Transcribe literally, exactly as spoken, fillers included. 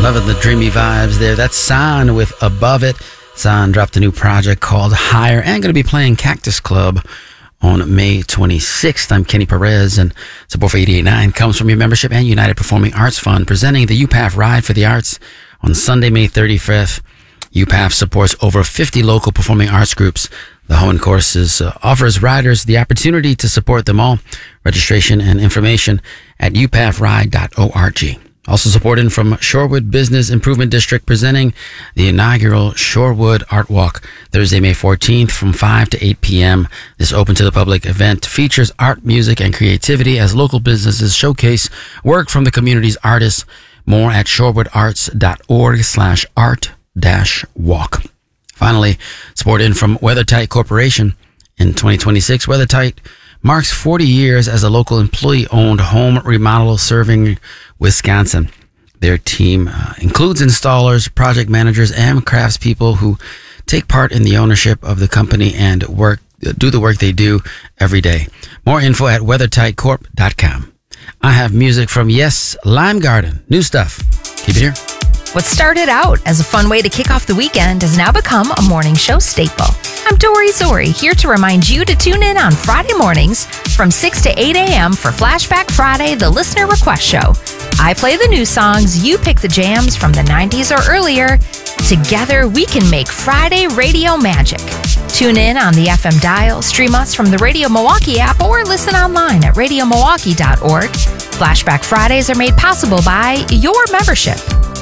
Loving the dreamy vibes there. That's San with Above It. San dropped a new project called Higher and going to be playing Cactus Club on May twenty-sixth. I'm Kenny Perez, and support for eighty-eight point nine comes from your membership and United Performing Arts Fund, presenting the U P A F Ride for the Arts on Sunday, May thirty-fifth. U P A F supports over fifty local performing arts groups. The Hohen Courses uh, offers riders the opportunity to support them all. Registration and information at u p a f ride dot org. Also supported from Shorewood Business Improvement District, presenting the inaugural Shorewood Art Walk Thursday, May fourteenth from five to eight p.m. This open to the public event features art, music, and creativity as local businesses showcase work from the community's artists. More at shorewoodarts.org slash art dash walk. Finally, support in from WeatherTight Corporation. In twenty twenty-six, WeatherTight marks forty years as a local employee-owned home remodel serving Wisconsin. Their team uh, includes installers, project managers, and craftspeople who take part in the ownership of the company and work do the work they do every day. More info at weather tight corp dot com. I have music from Yes, Lime Garden. New stuff. Keep it here. What started out as a fun way to kick off the weekend has now become a morning show staple. I'm Dory Zori, here to remind you to tune in on Friday mornings from six to eight a.m. for Flashback Friday, the Listener Request Show. I play the new songs, you pick the jams from the nineties or earlier. Together, we can make Friday radio magic. Tune in on the F M dial, stream us from the Radio Milwaukee app, or listen online at radio milwaukee dot org. Flashback Fridays are made possible by your membership.